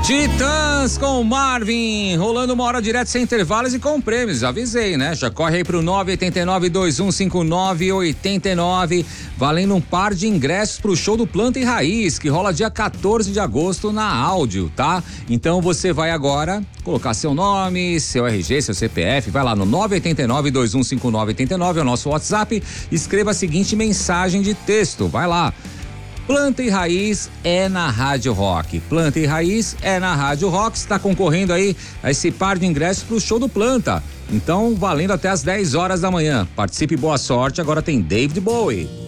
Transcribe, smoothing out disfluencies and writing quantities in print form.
Titãs com Marvin, rolando uma hora direto sem intervalos e com prêmios, avisei, né? Já corre aí pro 989-2159-89, valendo um par de ingressos pro show do Planta e Raiz, que rola dia 14 de agosto na Áudio, tá? Então você vai agora colocar seu nome, seu RG, seu CPF, vai lá no 989-2159-89, é o nosso WhatsApp, escreva a seguinte mensagem de texto, vai lá. Planta e Raiz é na Rádio Rock. Planta e Raiz é na Rádio Rock. Está concorrendo aí a esse par de ingressos pro show do Planta. Então, valendo até às 10 horas da manhã. Participe, boa sorte. Agora tem David Bowie.